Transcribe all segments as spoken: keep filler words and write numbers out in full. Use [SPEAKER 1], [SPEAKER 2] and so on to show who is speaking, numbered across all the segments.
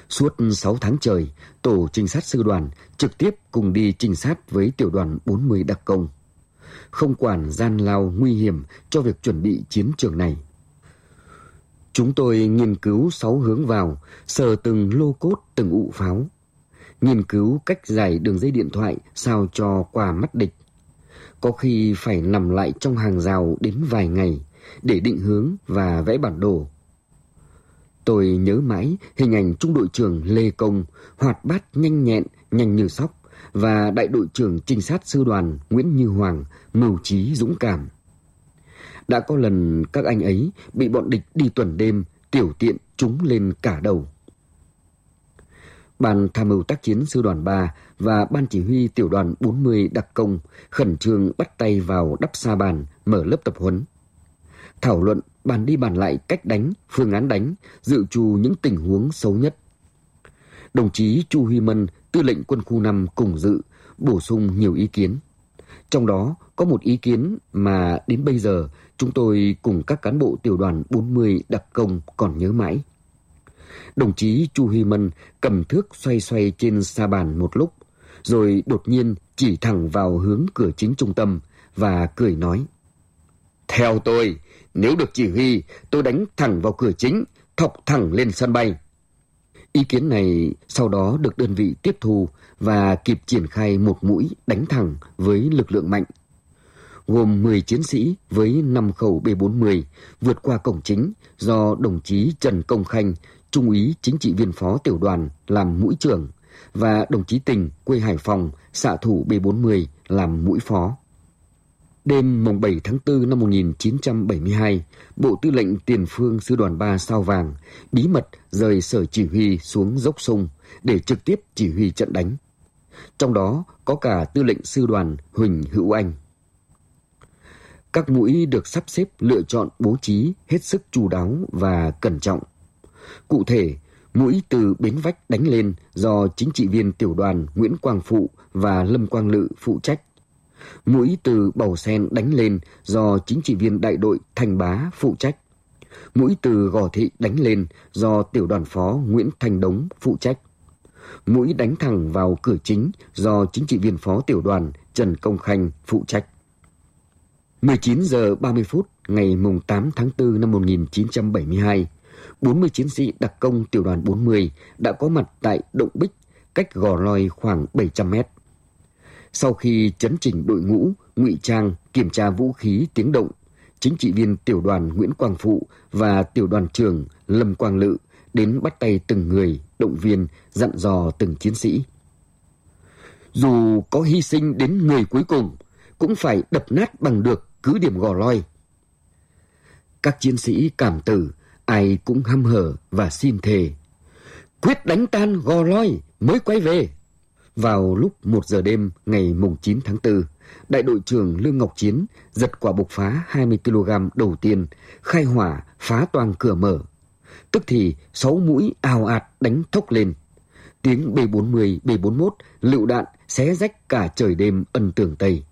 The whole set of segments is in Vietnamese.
[SPEAKER 1] Suốt sáu tháng trời, tổ trinh sát sư đoàn trực tiếp cùng đi trinh sát với tiểu đoàn bốn mươi đặc công, không quản gian lao nguy hiểm cho việc chuẩn bị chiến trường này. Chúng tôi nghiên cứu sáu hướng vào, sờ từng lô cốt, từng ụ pháo, nghiên cứu cách giải đường dây điện thoại sao cho qua mắt địch. Có khi phải nằm lại trong hàng rào đến vài ngày để định hướng và vẽ bản đồ. Tôi nhớ mãi hình ảnh trung đội trưởng Lê Công, hoạt bát nhanh nhẹn, nhanh như sóc, và đại đội trưởng trinh sát sư đoàn Nguyễn Như Hoàng, mưu trí dũng cảm. Đã có lần các anh ấy bị bọn địch đi tuần đêm tiểu tiện trúng lên cả đầu. Ban tham mưu tác chiến sư đoàn ba và ban chỉ huy tiểu đoàn bốn mươi đặc công khẩn trương bắt tay vào đắp sa bàn, mở lớp tập huấn, thảo luận bàn đi bàn lại cách đánh, phương án đánh, dự trù những tình huống xấu nhất. Đồng chí Chu Huy Mân, tư lệnh quân khu năm cùng dự, bổ sung nhiều ý kiến. Trong đó có một ý kiến mà đến bây giờ chúng tôi cùng các cán bộ tiểu đoàn bốn mươi đặc công còn nhớ mãi. Đồng chí Chu Huy Mân cầm thước xoay xoay trên sa bàn một lúc, rồi đột nhiên chỉ thẳng vào hướng cửa chính trung tâm và cười nói: "Theo tôi, nếu được chỉ huy, tôi đánh thẳng vào cửa chính, thọc thẳng lên sân bay." Ý kiến này sau đó được đơn vị tiếp thu và kịp triển khai một mũi đánh thẳng với lực lượng mạnh, gồm mười chiến sĩ với năm khẩu B bốn mươi vượt qua cổng chính do đồng chí Trần Công Khanh, trung úy chính trị viên phó tiểu đoàn làm mũi trưởng, và đồng chí Tình, quê Hải Phòng, xạ thủ B bốn mươi làm mũi phó. Đêm mùng bảy tháng tư năm một nghìn chín trăm bảy mươi hai, Bộ Tư lệnh Tiền phương Sư đoàn ba Sao Vàng bí mật rời sở chỉ huy xuống dốc sông để trực tiếp chỉ huy trận đánh. Trong đó có cả Tư lệnh Sư đoàn Huỳnh Hữu Anh. Các mũi được sắp xếp lựa chọn bố trí hết sức chu đáo và cẩn trọng. Cụ thể, mũi từ Bến Vách đánh lên do chính trị viên tiểu đoàn Nguyễn Quang Phụ và Lâm Quang Lự phụ trách. Mũi từ Bầu Sen đánh lên do chính trị viên đại đội Thành Bá phụ trách. Mũi từ Gò Thị đánh lên do tiểu đoàn phó Nguyễn Thành Đống phụ trách. Mũi đánh thẳng vào cửa chính do chính trị viên phó tiểu đoàn Trần Công Khanh phụ trách. mười chín giờ ba mươi phút ngày mùng tám tháng tư năm một nghìn chín trăm bảy mươi hai, bốn mươi chiến sĩ đặc công tiểu đoàn bốn mươi đã có mặt tại Động Bích, cách Gò Loi khoảng bảy trăm mét. Sau khi chấn chỉnh đội ngũ, ngụy trang, kiểm tra vũ khí tiếng động, chính trị viên tiểu đoàn Nguyễn Quang Phụ và tiểu đoàn trưởng Lâm Quang Lự đến bắt tay từng người, động viên, dặn dò từng chiến sĩ. Dù có hy sinh đến người cuối cùng, cũng phải đập nát bằng được cứ điểm Gò Loi. Các chiến sĩ cảm tử, ai cũng hăm hở và xin thề: quyết đánh tan Gò Loi mới quay về. Vào lúc một giờ đêm ngày mùng chín tháng tư, đại đội trưởng Lương Ngọc Chiến giật quả bộc phá hai mươi ki lô gam đầu tiên, khai hỏa phá toang cửa mở. Tức thì sáu mũi ào ạt đánh thốc lên. Tiếng B bốn mươi, B bốn mốt lựu đạn xé rách cả trời đêm ân tường Tây.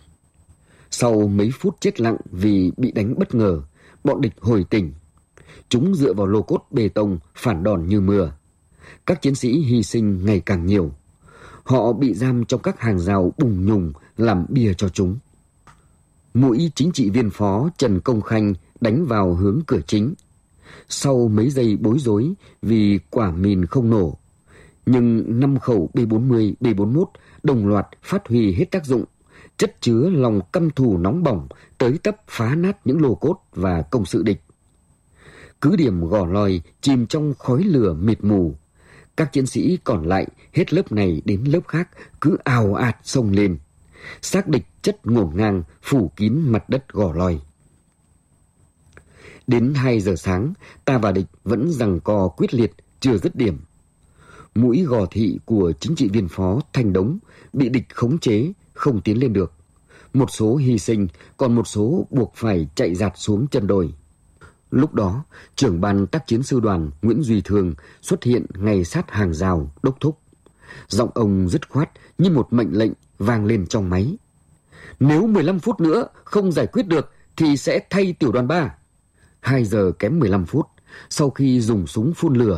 [SPEAKER 1] Sau mấy phút chết lặng vì bị đánh bất ngờ, bọn địch hồi tỉnh. Chúng dựa vào lô cốt bê tông phản đòn như mưa. Các chiến sĩ hy sinh ngày càng nhiều. Họ bị giam trong các hàng rào bùng nhùng làm bia cho chúng. Mũi chính trị viên phó Trần Công Khanh đánh vào hướng cửa chính. Sau mấy giây bối rối vì quả mìn không nổ, nhưng năm khẩu B bốn mươi, B bốn mốt đồng loạt phát huy hết tác dụng, chất chứa lòng căm thù nóng bỏng, tới tấp phá nát những lô cốt và công sự địch. Cứ điểm Gò Loi chìm trong khói lửa mịt mù. Các chiến sĩ còn lại hết lớp này đến lớp khác cứ ào ạt xông lên. Xác địch chất ngổn ngang phủ kín mặt đất Gò Loi. Đến hai giờ sáng, ta và địch vẫn giằng co quyết liệt, chưa dứt điểm. Mũi Gò Thị của chính trị viên phó Thành Đống bị địch khống chế, không tiến lên được. Một số hy sinh, còn một số buộc phải chạy dạt xuống chân đồi. Lúc đó, trưởng ban tác chiến sư đoàn Nguyễn Duy Thường xuất hiện ngay sát hàng rào đốc thúc. Giọng ông dứt khoát như một mệnh lệnh vang lên trong máy: nếu mười lăm phút nữa không giải quyết được thì sẽ thay tiểu đoàn ba. Hai giờ kém mười lăm phút, sau khi dùng súng phun lửa